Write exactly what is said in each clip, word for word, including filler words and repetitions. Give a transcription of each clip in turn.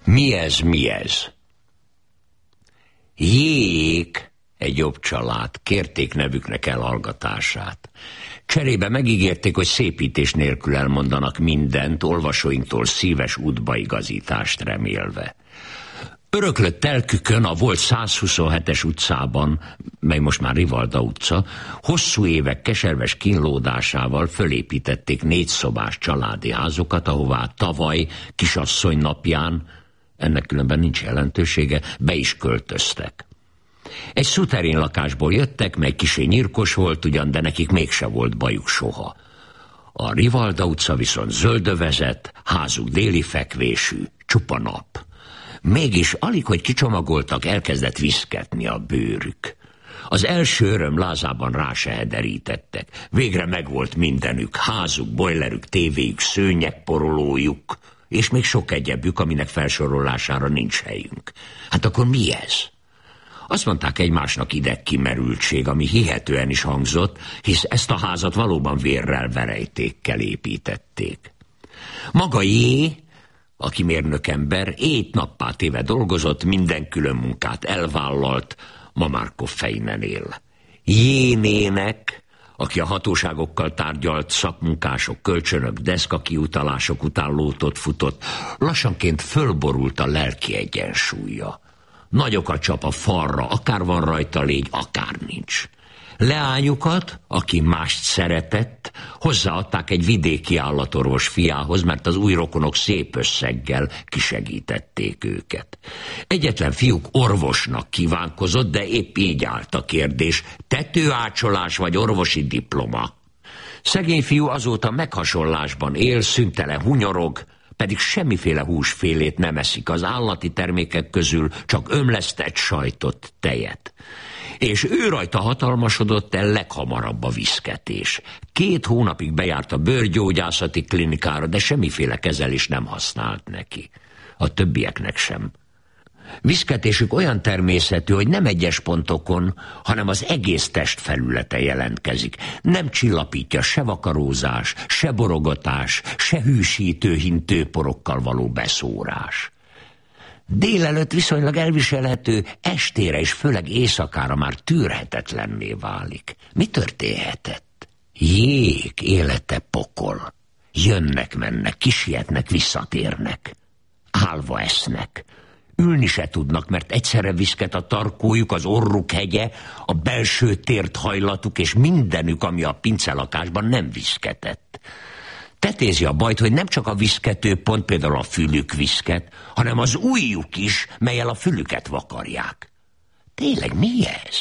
Mi ez, mi ez? Jék, egy jobb család, kérték nevüknek elhallgatását. Cserébe megígérték, hogy szépítés nélkül elmondanak mindent, olvasóinktól szíves útbaigazítást remélve. Öröklött telkükön a volt százhuszonhetes utcában, mely most már Rivalda utca, hosszú évek keserves kínlódásával fölépítették négyszobás családi házokat, ahová tavaly kisasszony napján, ennek különben nincs jelentősége, be is költöztek. Egy szuterén lakásból jöttek, mely kissé nyírkos volt ugyan, de nekik mégse volt bajuk soha. A Rivalda utca viszont zöldövezett, házuk déli fekvésű, csupa nap. Mégis alig, hogy kicsomagoltak, elkezdett viszketni a bőrük. Az első öröm lázában rá se hederítettek. Végre megvolt mindenük, házuk, bojlerük, tévéjük, szőnyegporolójuk, és még sok egyebük, aminek felsorolására nincs helyünk. Hát akkor mi ez? Azt mondták egymásnak idegkimerültség, ami hihetően is hangzott, hisz ezt a házat valóban vérrel, verejtékkel építették. Maga Jé, aki mérnökember, ét-nappá téve dolgozott, minden külön munkát elvállalt, ma már koffeinen él. Jénének, aki a hatóságokkal tárgyalt, szakmunkások, kölcsönök, deszkakiutalások után lótot futott, lassanként fölborult a lelki egyensúlya. Nagyok a csap a falra, akár van rajta légy, akár nincs. Leányukat, aki mást szeretett, hozzáadták egy vidéki állatorvos fiához, mert az új rokonok szép összeggel kisegítették őket. Egyetlen fiúk orvosnak kívánkozott, de épp így állt a kérdés, tetőácsolás vagy orvosi diploma. Szegény fiú azóta meghasonlásban él, szüntelen hunyorog, pedig semmiféle húsfélét nem eszik, az állati termékek közül csak ömlesztett sajtot, tejet. És ő rajta hatalmasodott el leghamarabb a viszketés. Két hónapig bejárt a bőrgyógyászati klinikára, de semmiféle kezelés nem használt neki. A többieknek sem. Viszketésük olyan természetű, hogy nem egyes pontokon, hanem az egész test felülete jelentkezik. Nem csillapítja se vakarózás, se borogatás, se hűsítő hintőporokkal való beszórás. Délelőtt viszonylag elviselhető, estére és főleg éjszakára már tűrhetetlenné válik. Mi történhetett? Jék élete pokol. Jönnek-mennek, kisietnek, visszatérnek. Állva esznek. Ülni se tudnak, mert egyszerre viszket a tarkójuk, az orruk hegye, a belső tért hajlatuk és mindenük, ami a pincelakásban nem viszketett. Tetézi a bajt, hogy nem csak a viszkető pont, például a fülük viszket, hanem az ujjuk is, mellyel a fülüket vakarják. Tényleg mi ez?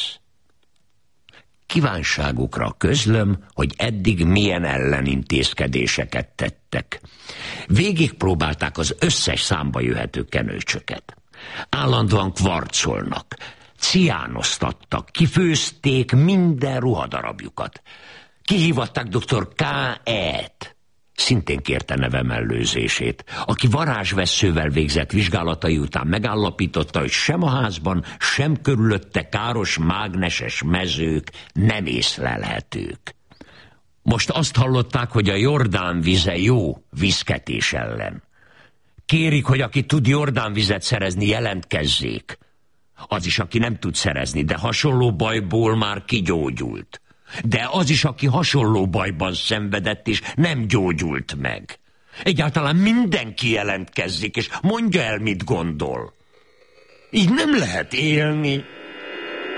Kívánságukra közlöm, hogy eddig milyen ellenintézkedéseket tettek. Végig próbálták az összes számba jöhető kenőcsöket. Állandóan kvarcolnak, ciánoztattak, kifőzték minden ruhadarabjukat. Kihívatták doktor K E-t, szintén kérte neve mellőzését, aki varázsvesszővel végzett vizsgálatai után megállapította, hogy sem a házban, sem körülötte káros mágneses mezők nem észlelhetők. Most azt hallották, hogy a Jordán vize jó viszketés ellen. Kérik, hogy aki tud Jordánvizet szerezni, jelentkezzék. Az is, aki nem tud szerezni, de hasonló bajból már kigyógyult. De az is, aki hasonló bajban szenvedett és nem gyógyult meg. Egyáltalán mindenki jelentkezzik, és mondja el, mit gondol. Így nem lehet élni.